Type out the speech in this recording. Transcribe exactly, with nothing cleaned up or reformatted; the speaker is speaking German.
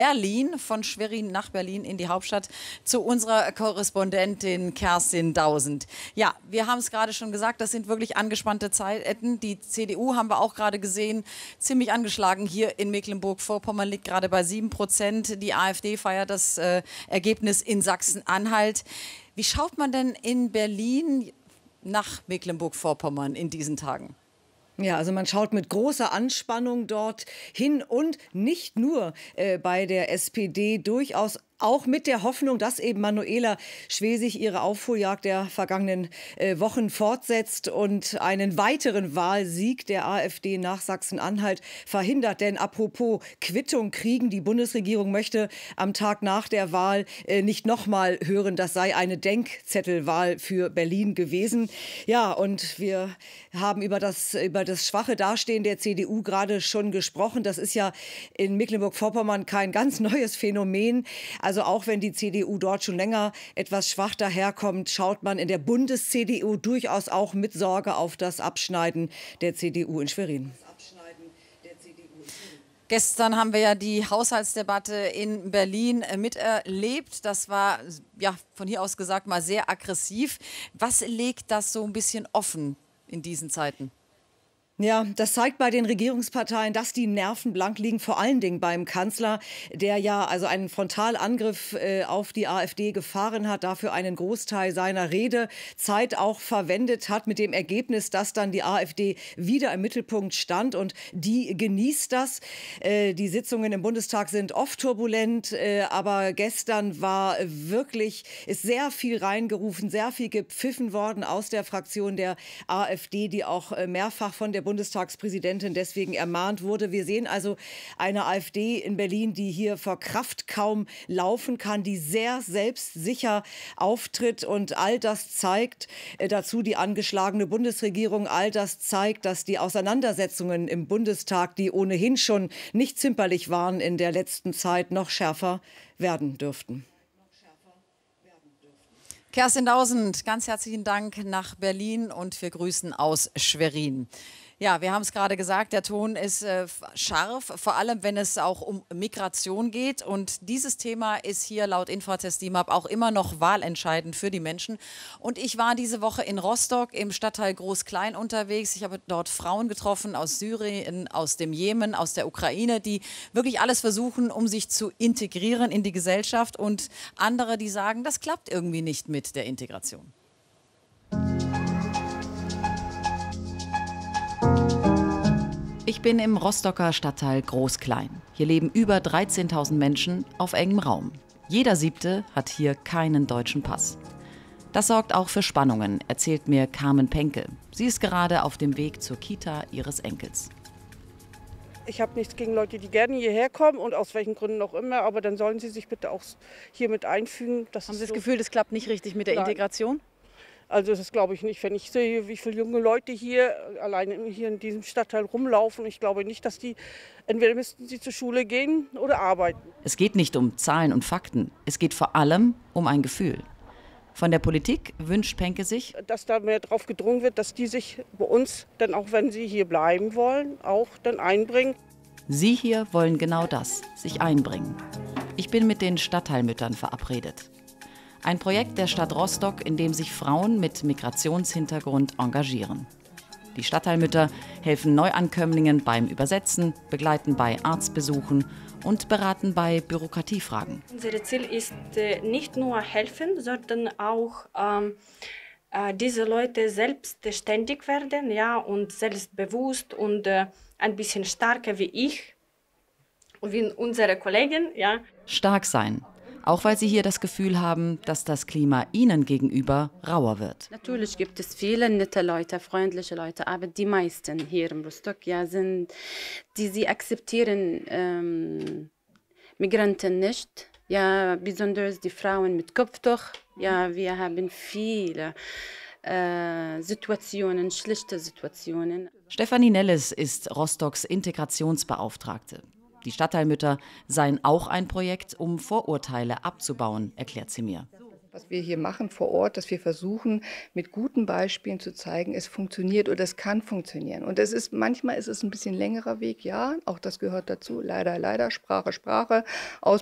Erlin, von Schwerin nach Berlin in die Hauptstadt, zu unserer Korrespondentin Kerstin Dausend. Ja, wir haben es gerade schon gesagt, das sind wirklich angespannte Zeiten. Die C D U haben wir auch gerade gesehen, ziemlich angeschlagen hier in Mecklenburg-Vorpommern, liegt gerade bei sieben Prozent. Die AfD feiert das äh, Ergebnis in Sachsen-Anhalt. Wie schaut man denn in Berlin nach Mecklenburg-Vorpommern in diesen Tagen? Ja, also man schaut mit großer Anspannung dort hin und nicht nur äh, bei der S P D, durchaus auch mit der Hoffnung, dass eben Manuela Schwesig ihre Aufholjagd der vergangenen äh, Wochen fortsetzt und einen weiteren Wahlsieg der AfD nach Sachsen-Anhalt verhindert. Denn apropos Quittung kriegen, die Bundesregierung möchte am Tag nach der Wahl äh, nicht nochmal hören, das sei eine Denkzettelwahl für Berlin gewesen. Ja, und wir haben über das, über das schwache Dastehen der C D U gerade schon gesprochen. Das ist ja in Mecklenburg-Vorpommern kein ganz neues Phänomen. Also auch wenn die C D U dort schon länger etwas schwach daherkommt, schaut man in der Bundes-C D U durchaus auch mit Sorge auf das Abschneiden der C D U in Schwerin. Gestern haben wir ja die Haushaltsdebatte in Berlin miterlebt. Das war, ja, von hier aus gesagt, mal sehr aggressiv. Was legt das so ein bisschen offen in diesen Zeiten? Ja, das zeigt bei den Regierungsparteien, dass die Nerven blank liegen, vor allen Dingen beim Kanzler, der ja also einen Frontalangriff äh, auf die AfD gefahren hat, dafür einen Großteil seiner Redezeit auch verwendet hat, mit dem Ergebnis, dass dann die AfD wieder im Mittelpunkt stand und die genießt das. Äh, die Sitzungen im Bundestag sind oft turbulent, äh, aber gestern war wirklich, ist sehr viel reingerufen, sehr viel gepfiffen worden aus der Fraktion der AfD, die auch äh, mehrfach von der Bundestagspräsidentin deswegen ermahnt wurde. Wir sehen also eine AfD in Berlin, die hier vor Kraft kaum laufen kann, die sehr selbstsicher auftritt. Und all das zeigt äh, dazu die angeschlagene Bundesregierung. All das zeigt, dass die Auseinandersetzungen im Bundestag, die ohnehin schon nicht zimperlich waren in der letzten Zeit, noch schärfer werden dürften. Kerstin Dausend, ganz herzlichen Dank nach Berlin und wir grüßen aus Schwerin. Ja, wir haben es gerade gesagt, der Ton ist äh, scharf, vor allem wenn es auch um Migration geht. Und dieses Thema ist hier laut Infratest D I M A P auch immer noch wahlentscheidend für die Menschen. Und ich war diese Woche in Rostock im Stadtteil Groß-Klein unterwegs. Ich habe dort Frauen getroffen aus Syrien, aus dem Jemen, aus der Ukraine, die wirklich alles versuchen, um sich zu integrieren in die Gesellschaft. Und andere, die sagen, das klappt irgendwie nicht mit der Integration. Ich bin im Rostocker Stadtteil Groß-Klein. Hier leben über dreizehntausend Menschen auf engem Raum. Jeder Siebte hat hier keinen deutschen Pass. Das sorgt auch für Spannungen, erzählt mir Carmen Penke. Sie ist gerade auf dem Weg zur Kita ihres Enkels. Ich habe nichts gegen Leute, die gerne hierher kommen und aus welchen Gründen auch immer, aber dann sollen sie sich bitte auch hier mit einfügen. Das Haben Sie das so Gefühl, das klappt nicht richtig mit der Nein. Integration? Also das glaube ich nicht. Wenn ich sehe, wie viele junge Leute hier alleine hier in diesem Stadtteil rumlaufen, ich glaube nicht, dass die, entweder müssten sie zur Schule gehen oder arbeiten. Es geht nicht um Zahlen und Fakten, es geht vor allem um ein Gefühl. Von der Politik wünscht Penke sich, dass da mehr drauf gedrungen wird, dass die sich bei uns, dann auch wenn sie hier bleiben wollen, auch dann einbringen. Sie hier wollen genau das, sich einbringen. Ich bin mit den Stadtteilmüttern verabredet. Ein Projekt der Stadt Rostock, in dem sich Frauen mit Migrationshintergrund engagieren. Die Stadtteilmütter helfen Neuankömmlingen beim Übersetzen, begleiten bei Arztbesuchen und beraten bei Bürokratiefragen. Unser Ziel ist äh, nicht nur helfen, sondern auch ähm, äh, diese Leute selbstständig werden, ja, und selbstbewusst und äh, ein bisschen stärker wie ich, wie unsere Kollegen. Ja. Stark sein. Auch weil sie hier das Gefühl haben, dass das Klima ihnen gegenüber rauer wird. Natürlich gibt es viele nette Leute, freundliche Leute, aber die meisten hier in Rostock ja, sind, die sie akzeptieren ähm, Migranten nicht. Ja, besonders die Frauen mit Kopftuch. Ja, wir haben viele äh, Situationen, schlichte Situationen. Stefanie Nelles ist Rostocks Integrationsbeauftragte. Die Stadtteilmütter seien auch ein Projekt, um Vorurteile abzubauen, erklärt sie mir. was wir hier machen vor Ort, dass wir versuchen, mit guten Beispielen zu zeigen, es funktioniert oder es kann funktionieren. Und es ist, manchmal ist es ein bisschen längerer Weg, ja, auch das gehört dazu, leider, leider, Sprache, Sprache, Aus